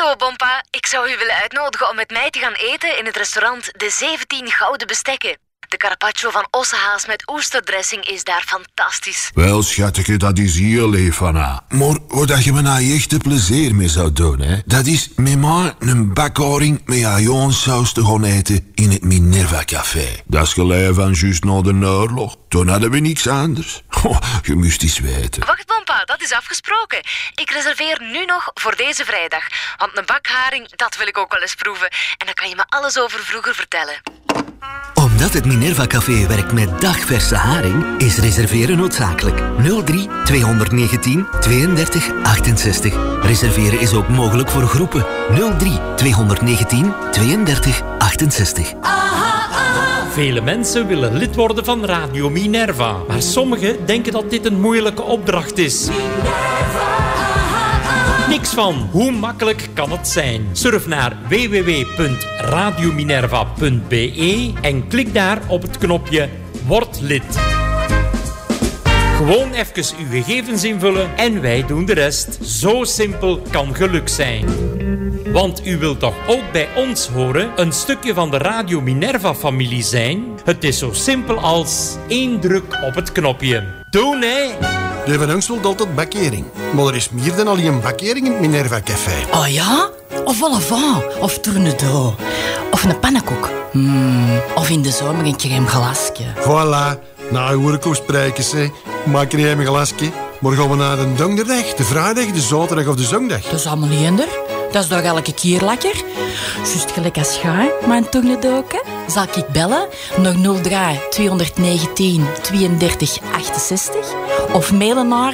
Zo, Bompa, ik zou u willen uitnodigen om met mij te gaan eten in het restaurant De 17 Gouden Bestekken. De carpaccio van ossehaas met oesterdressing is daar fantastisch. Wel, schatje, dat is heel lief van haar. Maar wat je me nou echt plezier mee zou doen, hè, dat is met mij een bakharing met ajonsaus te gaan eten in het Minerva Café. Dat is geleden van juist na de oorlog. Toen hadden we niks anders. Je moest eens weten. Wacht, Bompa, dat is afgesproken. Ik reserveer nu nog voor deze vrijdag. Want een bakharing, dat wil ik ook wel eens proeven. En dan kan je me alles over vroeger vertellen. Omdat het Minerva Café werkt met dagverse haring, is reserveren noodzakelijk. 03 219 32 68. Reserveren is ook mogelijk voor groepen. 03 219 32 68. Vele mensen willen lid worden van Radio Minerva. Maar sommigen denken dat dit een moeilijke opdracht is. Niks van. Hoe makkelijk kan het zijn? Surf naar www.radiominerva.be en klik daar op het knopje Word lid. Gewoon even uw gegevens invullen en wij doen de rest. Zo simpel kan geluk zijn. Want u wilt toch ook bij ons horen, een stukje van de Radio Minerva-familie zijn? Het is zo simpel als 1 druk op het knopje. Doen, hè? De Van Angst wil altijd bakkering. Maar er is meer dan alleen bakkering in het Minerva Café. Oh ja? Of vol au vent, of tournedos, of een pannenkoek. Of in de zomer een crème glasje. Voilà. Nou, hoor ik op sprekers, hè. Maak er een glasje. Maar gaan we naar de donderdag, de vrijdag, de zaterdag of de zondag? Dat is allemaal niet eender. Dat is toch elke keer lekker? Juist gelijk als jij, mijn tournedoken. Zal ik bellen naar 03 219 32 68 of mailen naar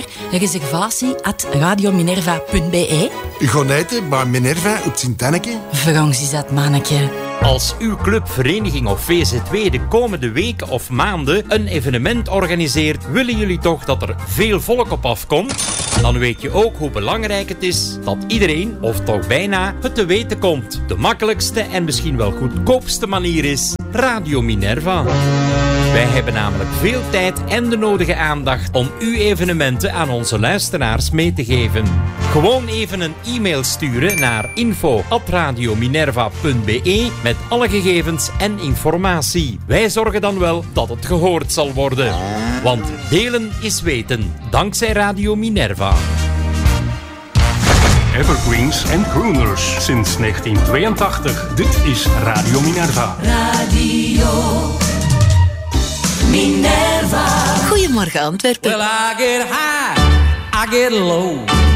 reservatie@radiominerva.be. U gaat eten bij Minerva op Sint-Anneke. Frans is dat, manneke. Als uw club, vereniging of VZW de komende weken of maanden een evenement organiseert, willen jullie toch dat er veel volk op afkomt? Dan weet je ook hoe belangrijk het is dat iedereen, of toch bijna, het te weten komt. De makkelijkste en misschien wel goedkoopste manier is Radio Minerva. Wij hebben namelijk veel tijd en de nodige aandacht om uw evenementen aan onze luisteraars mee te geven. Gewoon even een e-mail sturen naar info@radiominerva.be met alle gegevens en informatie. Wij zorgen dan wel dat het gehoord zal worden. Want delen is weten, dankzij Radio Minerva. Evergreens en Crooners sinds 1982. Dit is Radio Minerva. Radio Minerva. Goedemorgen Antwerpen. Well, I get high, I get low.